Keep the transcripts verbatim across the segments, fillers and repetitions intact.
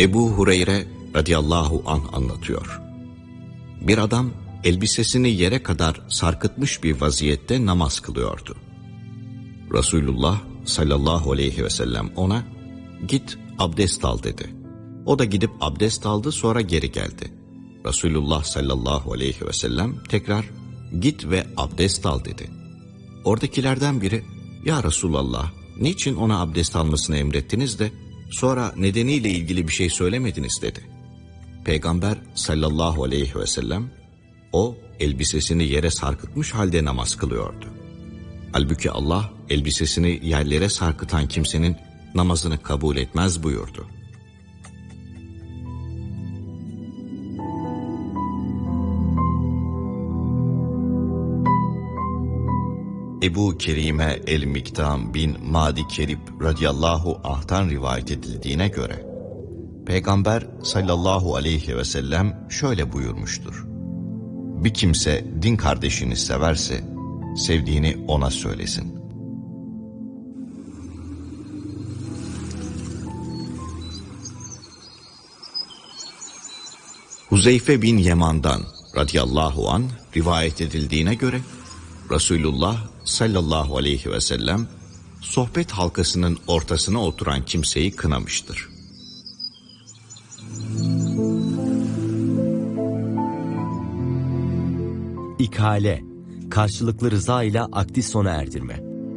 Ebu Hureyre radıyallahu anh anlatıyor. Bir adam elbisesini yere kadar sarkıtmış bir vaziyette namaz kılıyordu. Resulullah sallallahu aleyhi ve sellem ona "Git abdest al" dedi. O da gidip abdest aldı, sonra geri geldi. Resulullah sallallahu aleyhi ve sellem tekrar "Git ve abdest al" dedi. Oradakilerden biri "Ya Resulallah, niçin ona abdest almasını emrettiniz de sonra nedeniyle ilgili bir şey söylemediniz?" dedi. Peygamber sallallahu aleyhi ve sellem o elbisesini yere sarkıtmış halde namaz kılıyordu. Halbuki Allah elbisesini yerlere sarkıtan kimsenin namazını kabul etmez buyurdu. Ebu Kerime el-Miktam bin Madi Kerib radıyallahu anh'tan rivayet edildiğine göre Peygamber sallallahu aleyhi ve sellem şöyle buyurmuştur: Bir kimse din kardeşini severse sevdiğini ona söylesin. Huzeyfe bin Yeman'dan radıyallahu anh rivayet edildiğine göre Resulullah sallallahu aleyhi ve sellem sohbet halkasının ortasına oturan kimseyi kınamıştır. İkale, karşılıklı rıza ile akdi sona erdirme.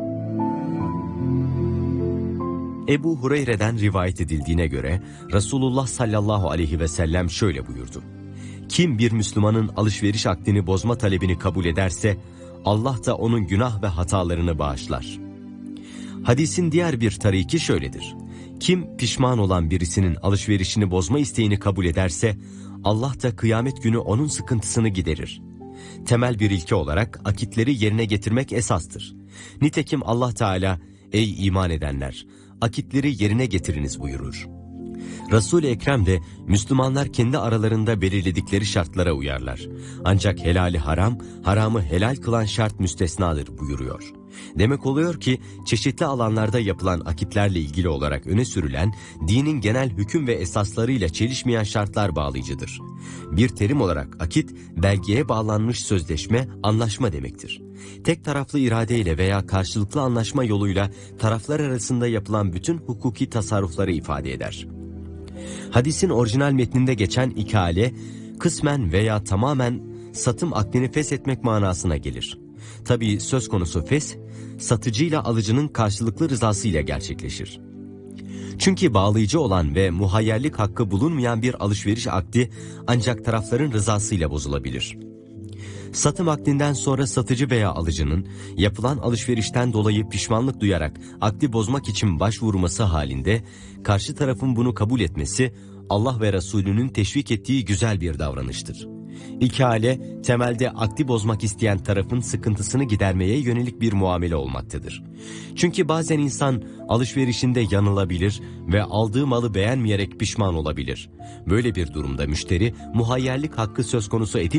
Ebu Hureyre'den rivayet edildiğine göre Resulullah sallallahu aleyhi ve sellem şöyle buyurdu: Kim bir Müslümanın alışveriş akdini bozma talebini kabul ederse Allah da onun günah ve hatalarını bağışlar. Hadisin diğer bir tariki şöyledir: Kim pişman olan birisinin alışverişini bozma isteğini kabul ederse Allah da kıyamet günü onun sıkıntısını giderir. Temel bir ilke olarak akitleri yerine getirmek esastır. Nitekim Allah Teala "Ey iman edenler, akitleri yerine getiriniz" buyurur. Resul-i Ekrem de Müslümanlar kendi aralarında belirledikleri şartlara uyarlar. Ancak helali haram, haramı helal kılan şart müstesnadır buyuruyor. Demek oluyor ki çeşitli alanlarda yapılan akitlerle ilgili olarak öne sürülen dinin genel hüküm ve esaslarıyla çelişmeyen şartlar bağlayıcıdır. Bir terim olarak akit, belgeye bağlanmış sözleşme, anlaşma demektir. Tek taraflı iradeyle veya karşılıklı anlaşma yoluyla taraflar arasında yapılan bütün hukuki tasarrufları ifade eder. Hadisin orijinal metninde geçen ikale, kısmen veya tamamen satım akdini feshetmek manasına gelir. Tabii söz konusu fes, satıcıyla alıcının karşılıklı rızasıyla gerçekleşir. Çünkü bağlayıcı olan ve muhayyerlik hakkı bulunmayan bir alışveriş akdi ancak tarafların rızasıyla bozulabilir. Satım akdinden sonra satıcı veya alıcının yapılan alışverişten dolayı pişmanlık duyarak akdi bozmak için başvurması halinde karşı tarafın bunu kabul etmesi Allah ve Resulünün teşvik ettiği güzel bir davranıştır. İkale, temelde akdi bozmak isteyen tarafın sıkıntısını gidermeye yönelik bir muamele olmaktadır. Çünkü bazen insan alışverişinde yanılabilir ve aldığı malı beğenmeyerek pişman olabilir. Böyle bir durumda müşteri muhayyerlik hakkı söz konusu edilmeyecektir.